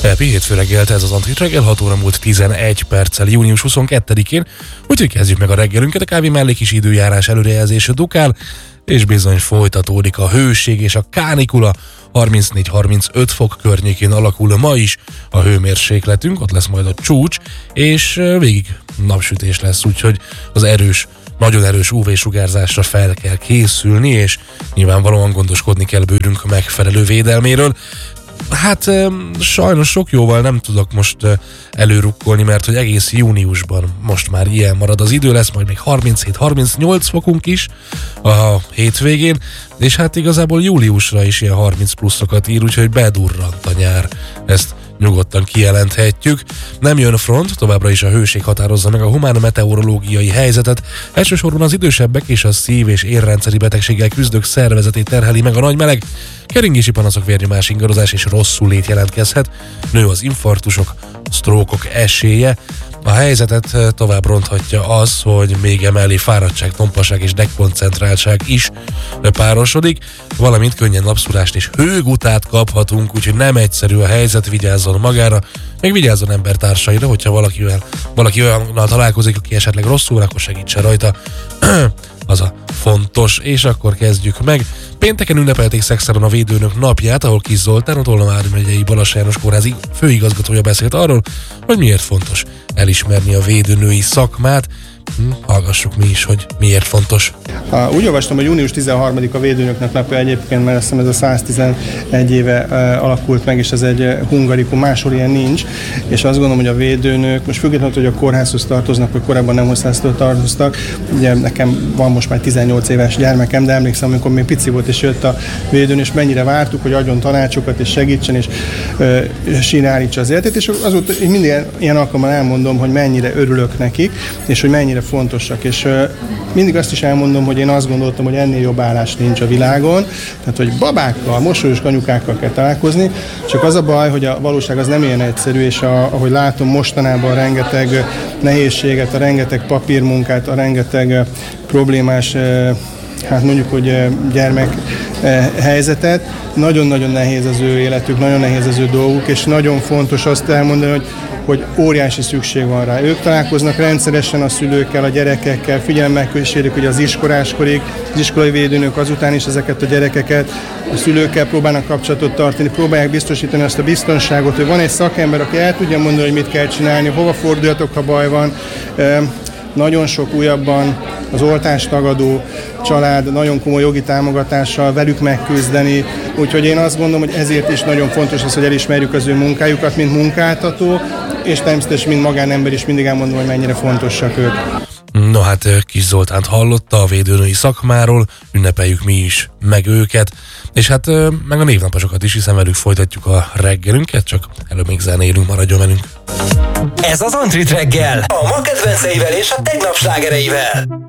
Happy hétfő reggelt, ez az Antrit reggel, 6 óra múlt 11 perccel, június 22-én, úgyhogy kezdjük meg a reggelünket, a kávé mellé kis időjárás előrejelzés dukál, és bizony folytatódik a hőség és a kánikula, 34-35 fok környékén alakul ma is a hőmérsékletünk, ott lesz majd a csúcs, és végig napsütés lesz, úgyhogy az nagyon erős UV-sugárzásra fel kell készülni, és nyilvánvalóan gondoskodni kell bőrünk megfelelő védelméről. Hát sajnos sok jóval nem tudok most előrukkolni, mert hogy egész júniusban most már ilyen marad az idő, lesz majd még 37-38 fokunk is a hétvégén, és hát igazából júliusra is ilyen 30 pluszokat ír, úgyhogy bedurrant a nyár, ezt nyugodtan kijelenthetjük. Nem jön front, továbbra is a hőség határozza meg a humán meteorológiai helyzetet, elsősorban az idősebbek és a szív- és érrendszeri betegséggel küzdők szervezetét terheli meg a nagy meleg, keringési panaszok, vérnyomás ingadozás és rosszulét jelentkezhet, nő az infarktusok, sztrókok esélye. A helyzetet tovább ronthatja az, hogy még emellé fáradtság, tompaság és dekoncentráltság is párosodik, valamint könnyen lapszulást és hőgutát kaphatunk, úgyhogy nem egyszerű a helyzet, vigyázzon magára, meg vigyázzon embertársaira, hogyha valaki olyannal találkozik, aki esetleg rosszul, akkor segítsen rajta. Az a fontos, és akkor kezdjük meg. Pénteken ünnepelték Szexáron a védőnök napját, ahol Kis Zoltán, a Tolna vármegyei Balassi János Kórház főigazgatója beszélt arról, hogy miért fontos elismerni a védőnői szakmát. Hallgassuk mi is, hogy miért fontos. Úgy olvastam, hogy június 13 a védőnöknek napja egyébként, mert azt hiszem ez a 111 éve alakult meg, és ez egy hungarikum, máshol ilyen nincs, és azt gondolom, hogy a védőnök, most függetlenül, hogy a kórházhoz tartoznak, vagy korábban nem hozzásztól tartoztak, ugye nekem van most már 18 éves gyermekem, de emlékszem, amikor még pici volt, és jött a védőnő, és mennyire vártuk, hogy adjon tanácsokat, és segítsen, és sínálítsa az életét, és azóta én mindig ilyen alkalommal elmondom, hogy mennyire örülök nekik, és hogy mennyire fontosak, és mindig azt is elmondom, hogy én azt gondoltam, hogy ennél jobb állás nincs a világon, tehát hogy babákkal, mosolyos anyukákkal kell találkozni, csak az a baj, hogy a valóság az nem ilyen egyszerű, és ahogy látom mostanában a rengeteg nehézséget, a rengeteg papírmunkát, a rengeteg problémás, hát mondjuk, hogy gyermek helyzetet, nagyon-nagyon nehéz az ő életük, nagyon nehéz az ő dolguk, és nagyon fontos azt elmondani, hogy óriási szükség van rá. Ők találkoznak rendszeresen a szülőkkel, a gyerekekkel, figyelemmel kísérik ugye az iskoláskorig, az iskolai védőnök azután is ezeket a gyerekeket, a szülőkkel próbálnak kapcsolatot tartani, próbálják biztosítani azt a biztonságot, hogy van egy szakember, aki el tudja mondani, hogy mit kell csinálni, hova forduljatok, ha baj van. Nagyon sok újabban az oltástagadó család, nagyon komoly jogi támogatással velük megküzdeni, úgyhogy én azt gondolom, hogy ezért is nagyon fontos az, hogy elismerjük az ő munkájukat, mint munkáltató, és természetesen mint magánember is mindig elmondom, hogy mennyire fontosak ők. No hát Kis Zoltánt hallotta a védőnői szakmáról, ünnepeljük mi is meg őket, és hát meg a névnaposokat is, hiszen velük folytatjuk a reggelünket, csak előbb még zenélünk, maradjon velünk. Ez az Antrit reggel, a ma kedvenceivel és a tegnap slágereivel.